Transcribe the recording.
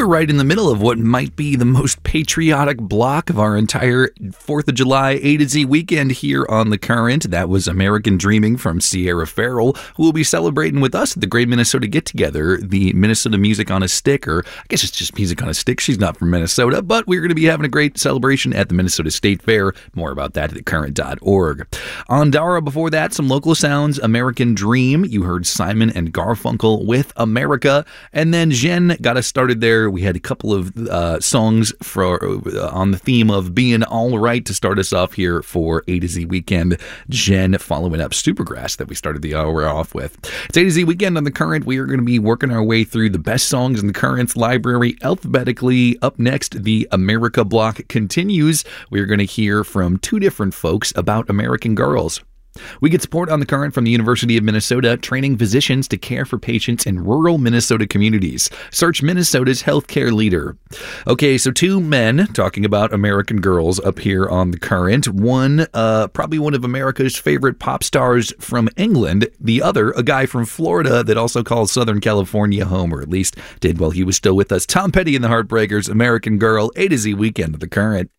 We're right in the middle of what might be the most patriotic block of our entire 4th of July A to Z weekend here on The Current. That was American Dreaming from Sierra Farrell, who will be celebrating with us at the Great Minnesota Get-Together, the Minnesota Music on a Stick, or I guess it's just Music on a Stick. She's not from Minnesota, but we're going to be having a great celebration at the Minnesota State Fair. More about that at thecurrent.org. On Dara before that, some local sounds, American Dream. You heard Simon and Garfunkel with America, and then Jen got us started there. We had a couple of songs on the theme of being all right to start us off here for A to Z Weekend. Jen following up Supergrass that we started the hour off with. It's A to Z Weekend on The Current. We are going to be working our way through the best songs in The Current's library alphabetically. Up next, the America block continues. We're going to hear from two different folks about American Girls. We get support on The Current from the University of Minnesota, training physicians to care for patients in rural Minnesota communities. Search Minnesota's healthcare leader. Okay, so two men talking about American Girls up here on The Current. One, probably one of America's favorite pop stars from England. The other, a guy from Florida that also calls Southern California home, or at least did while he was still with us. Tom Petty and the Heartbreakers, American Girl, A to Z Weekend of The Current.